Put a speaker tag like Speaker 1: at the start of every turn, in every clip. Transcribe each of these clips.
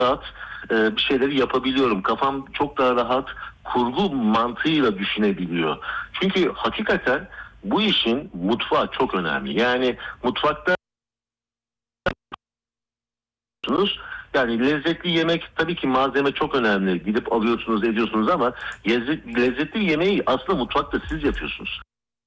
Speaker 1: rahat bir şeyleri yapabiliyorum. Kafam çok daha rahat kurgu mantığıyla düşünebiliyor. Çünkü hakikaten bu işin mutfağı çok önemli. Yani mutfakta yani lezzetli yemek, tabii ki malzeme çok önemli. Gidip alıyorsunuz, ediyorsunuz ama lezzetli yemeği aslında mutfakta siz yapıyorsunuz.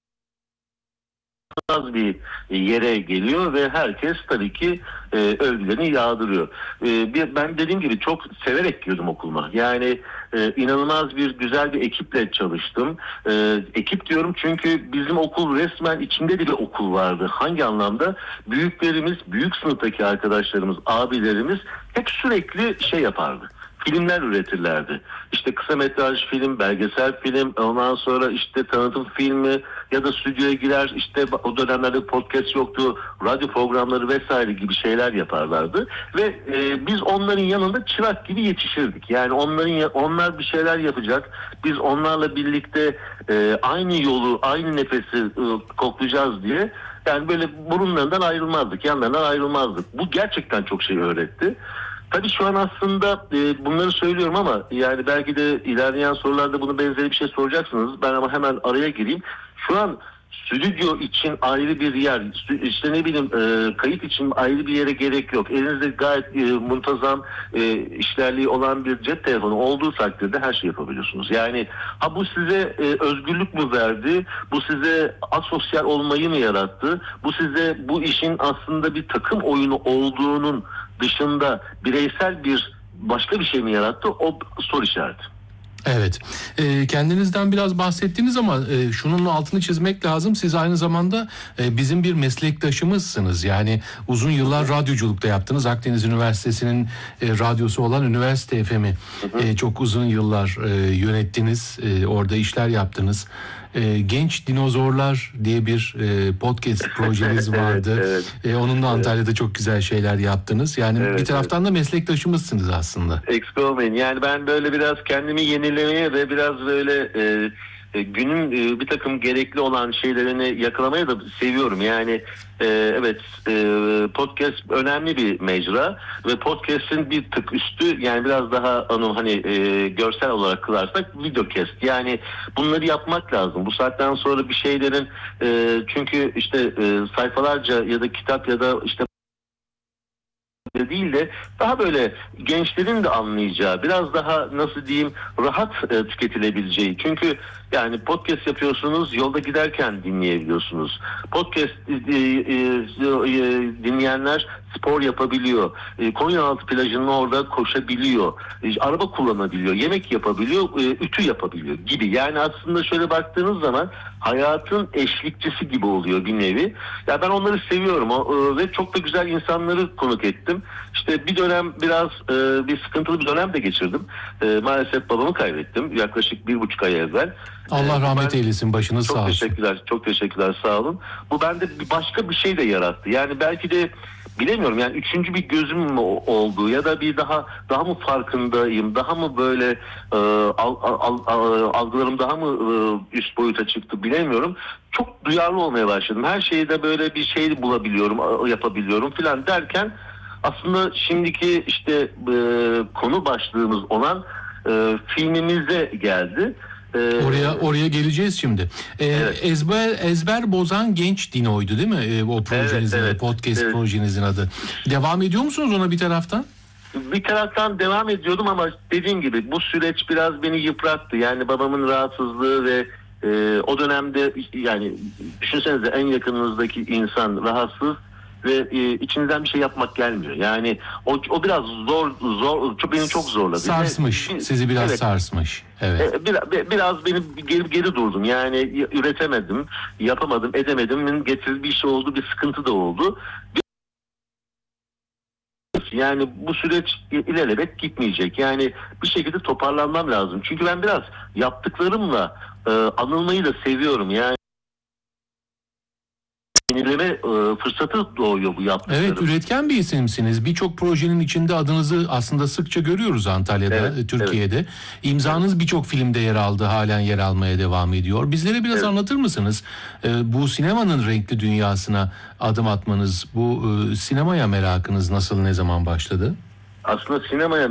Speaker 1: Az bir yere geliyor ve herkes tabii ki övgülerini yağdırıyor. Ben dediğim gibi çok severek girdim okuluma. Yani inanılmaz güzel bir ekiple çalıştım. Ekip diyorum çünkü bizim okul resmen içinde de bir okul vardı. Hangi anlamda? Büyüklerimiz, büyük sınıftaki arkadaşlarımız, abilerimiz hep sürekli şey yapardı. Filmler üretirlerdi. İşte kısa metraj film, belgesel film, ondan sonra işte tanıtım filmi ya da stüdyoya girer, işte o dönemlerde podcast yoktu, radyo programları vesaire gibi şeyler yaparlardı ve biz onların yanında çırak gibi yetişirdik. Yani onlar bir şeyler yapacak, biz onlarla birlikte aynı yolu, aynı nefesi koklayacağız diye. Yani böyle burunlarından ayrılmazdık, yanlarından ayrılmazdık. Bu gerçekten çok şey öğretti. Tabii şu an aslında bunları söylüyorum ama yani belki de ilerleyen sorularda bunu benzeri bir şey soracaksınız. Ben ama hemen araya gireyim. Şu an stüdyo için ayrı bir yer, işte ne bileyim kayıt için ayrı bir yere gerek yok. Elinizde gayet muntazam işlerliği olan bir cep telefonu olduğu takdirde her şey yapabiliyorsunuz. Yani bu size özgürlük mü verdi? Bu size asosyal olmayı mı yarattı? Bu size bu işin aslında bir takım oyunu olduğunun dışında bireysel başka bir şey mi yarattı? O soru işareti.
Speaker 2: Evet. Kendinizden biraz bahsettiniz ama şunun altını çizmek lazım. Siz aynı zamanda bizim bir meslektaşımızsınız. Yani uzun yıllar radyoculukta yaptınız. Akdeniz Üniversitesi'nin radyosu olan Üniversite FM'i çok uzun yıllar yönettiniz. Orada işler yaptınız. Genç Dinozorlar diye bir podcast projeniz vardı. Evet. Onun da Antalya'da çok güzel şeyler yaptınız. Yani bir taraftan da meslektaşımızsınız aslında.
Speaker 1: Eksik olmayın. Yani ben böyle biraz kendimi yenilemeye ve biraz böyle günün bir takım gerekli olan şeylerini yakalamaya da seviyorum. Yani evet, podcast önemli bir mecra ve podcast'in bir tık üstü, yani biraz daha onu hani görsel olarak kılarsak videocast. Yani bunları yapmak lazım. Bu saatten sonra bir şeylerin çünkü işte sayfalarca ya da kitap ya da işte değil de daha böyle gençlerin de anlayacağı, biraz daha nasıl diyeyim rahat tüketilebileceği. Çünkü yani podcast yapıyorsunuz, yolda giderken dinleyebiliyorsunuz. Podcast dinleyenler spor yapabiliyor. Konyaaltı plajının orada koşabiliyor. Araba kullanabiliyor, yemek yapabiliyor, ütü yapabiliyor gibi. Yani aslında şöyle baktığınız zaman hayatın eşlikçisi gibi oluyor bir nevi. Ya ben onları seviyorum ve çok da güzel insanları konuk ettim. İşte bir dönem biraz bir sıkıntılı bir dönem de geçirdim. Maalesef babamı kaybettim yaklaşık 1,5 ay evvel.
Speaker 2: Allah rahmet eylesin, başınız sağ olsun.
Speaker 1: Çok teşekkürler, çok teşekkürler, sağ olun. Bu bende başka bir şey de yarattı. Yani belki de bilemiyorum, yani üçüncü bir gözüm mü oldu ya da bir daha mı farkındayım, daha mı böyle algılarım daha mı üst boyuta çıktı bilemiyorum. Çok duyarlı olmaya başladım. Her şeyde böyle bir şey bulabiliyorum, yapabiliyorum filan derken aslında şimdiki işte konu başlığımız olan filmimize geldi.
Speaker 2: Oraya geleceğiz şimdi.
Speaker 1: Evet.
Speaker 2: Ezber bozan genç Dino'ydu değil mi? O projenizin,
Speaker 1: evet,
Speaker 2: podcast projenizin adı. Devam ediyor musunuz ona bir taraftan?
Speaker 1: Bir taraftan devam ediyordum ama dediğim gibi bu süreç biraz beni yıprattı. Yani babamın rahatsızlığı ve o dönemde yani düşünsenize en yakınınızdaki insan rahatsız ve içinizden bir şey yapmak gelmiyor. Yani o biraz beni çok zorladı.
Speaker 2: Sarsmış. Sizi biraz sarsmış. Evet.
Speaker 1: Biraz beni geri durdum. Yani üretemedim, yapamadım, edemedim. Getirdiği bir şey oldu, bir sıkıntı da oldu. Yani bu süreç ilelebet gitmeyecek. Yani bir şekilde toparlanmam lazım. Çünkü ben biraz yaptıklarımla anılmayı da seviyorum. Yani yenileme fırsatı doğuyor bu yaptıklarım.
Speaker 2: Evet, üretken bir isimsiniz. Birçok projenin içinde adınızı aslında sıkça görüyoruz Antalya'da, Türkiye'de. Evet. İmzanız birçok filmde yer aldı, halen yer almaya devam ediyor. Bizlere biraz anlatır mısınız? Bu sinemanın renkli dünyasına adım atmanız, bu sinemaya merakınız nasıl, ne zaman başladı?
Speaker 1: Aslında sinemaya